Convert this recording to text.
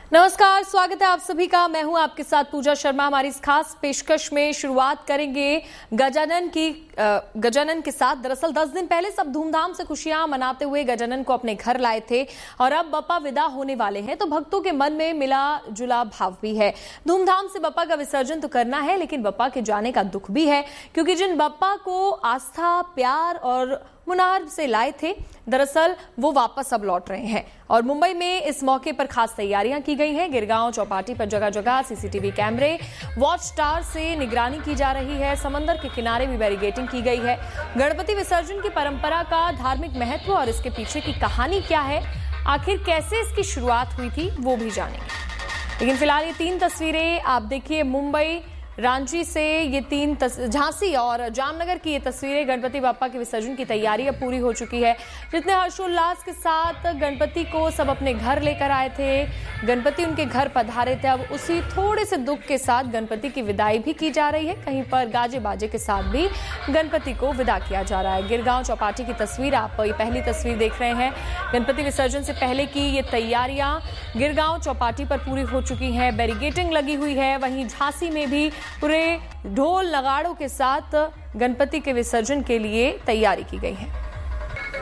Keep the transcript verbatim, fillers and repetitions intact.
नमस्कार, स्वागत है आप सभी का। मैं हूं आपके साथ पूजा शर्मा। हमारी इस खास पेशकश में शुरुआत करेंगे गजानन की गजानन के साथ। दरअसल दस दिन पहले सब धूमधाम से खुशियां मनाते हुए गजानन को अपने घर लाए थे और अब बप्पा विदा होने वाले हैं, तो भक्तों के मन में मिला जुला भाव भी है। धूमधाम से बप्पा का विसर्जन तो करना है, लेकिन बप्पा के जाने का दुख भी है, क्योंकि जिन बप्पा को आस्था, प्यार और मुनार से लाए थे, दरअसल वो वापस अब लौट रहे हैं। और मुंबई में इस मौके पर खास तैयारियां की गई हैं। गिरगांव चौपाटी पर जगह जगह सीसीटीवी कैमरे, वॉच टावर से निगरानी की जा रही है। समंदर के किनारे भी बैरिकेडिंग की गई है। गणपति विसर्जन की परंपरा का धार्मिक महत्व और इसके पीछे की कहानी क्या है, आखिर कैसे इसकी शुरुआत हुई थी, वो भी जानेंगे। लेकिन फिलहाल ये तीन तस्वीरें आप देखिए। मुंबई, रांची से ये तीन झांसी और जामनगर की ये तस्वीरें। गणपति बाप्पा के विसर्जन की तैयारी अब पूरी हो चुकी है। जितने हर्षोल्लास के साथ गणपति को सब अपने घर लेकर आए थे, गणपति उनके घर पधारे थे, अब उसी थोड़े से दुख के साथ गणपति की विदाई भी की जा रही है। कहीं पर गाजे बाजे के साथ भी गणपति को विदा किया जा रहा है। गिरगांव चौपाटी की तस्वीर आप ये पहली तस्वीर देख रहे हैं। गणपति विसर्जन से पहले की ये तैयारियां गिरगांव चौपाटी पर पूरी हो चुकी है। बैरिकेडिंग लगी हुई है। वहीं झांसी में भी पूरे ढोल नगाड़ों के साथ गणपति के विसर्जन के लिए तैयारी की गई है।